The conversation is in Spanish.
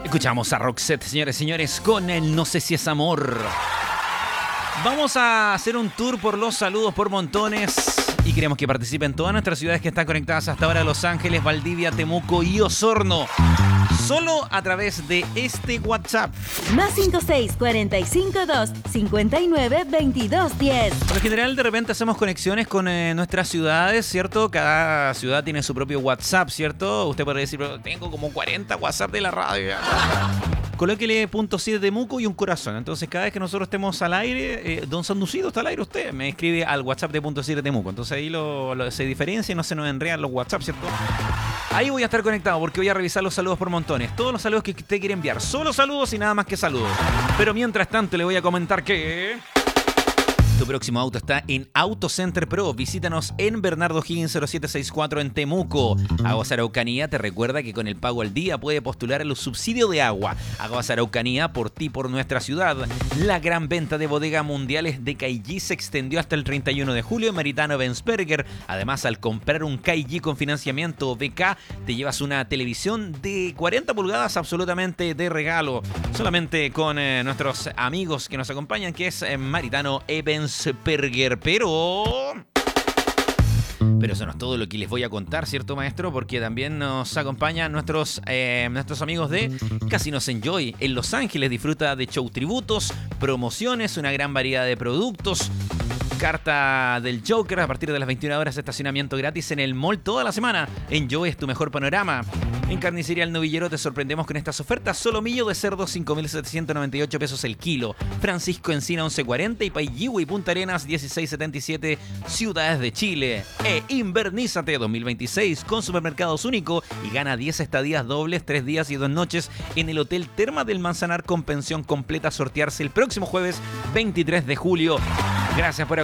Escuchamos a Roxette, señores y señores, con el No sé si es amor. Vamos a hacer un tour por los saludos por montones y queremos que participen todas nuestras ciudades que están conectadas hasta ahora: Los Ángeles, Valdivia, Temuco y Osorno. Solo a través de este WhatsApp. Más 56452 592210. Por lo general, de repente hacemos conexiones con nuestras ciudades, ¿cierto? Cada ciudad tiene su propio WhatsApp, ¿cierto? Usted podría decir, pero tengo como 40 WhatsApp de la radio. Colóquele .7 Temuco y un corazón. Entonces, cada vez que nosotros estemos al aire, don Sanducito, está al aire usted, me escribe al WhatsApp de .7 Temuco. Entonces ahí se diferencia y no se nos enredan los WhatsApp, ¿cierto? Ahí voy a estar conectado porque voy a revisar los saludos por montones. Todos los saludos que usted quiere enviar. Solo saludos y nada más que saludos. Pero mientras tanto le voy a comentar que tu próximo auto está en Auto Center Pro. Visítanos en Bernardo Higgins 0764 en Temuco. Aguas Araucanía te recuerda que con el pago al día puede postular el subsidio de agua. Aguas Araucanía, por ti, por nuestra ciudad. La gran venta de bodegas mundiales de Caillí se extendió hasta el 31 de julio en Maritano Bensperger. Además, al comprar un Caillí con financiamiento BK, te llevas una televisión de 40 pulgadas absolutamente de regalo. Solamente con nuestros amigos que nos acompañan, que es Maritano Bensperger. Pero eso no es todo lo que les voy a contar, ¿cierto, maestro? Porque también nos acompañan nuestros amigos de Casinos Enjoy. En Los Ángeles disfruta de show tributos, promociones, una gran variedad de productos. Carta del Joker a partir de las 21 horas, estacionamiento gratis en el mall toda la semana. Enjoy es tu mejor panorama. En Carnicería El Novillero te sorprendemos con estas ofertas. Solomillo de cerdo, 5.798 pesos el kilo. Francisco Encina, 11.40. Y Paiyihue y Punta Arenas, 16.77, ciudades de Chile. Invernízate 2026 con Supermercados Único y gana 10 estadías dobles, 3 días y 2 noches en el Hotel Terma del Manzanar con pensión completa, a sortearse el próximo jueves 23 de julio. Gracias por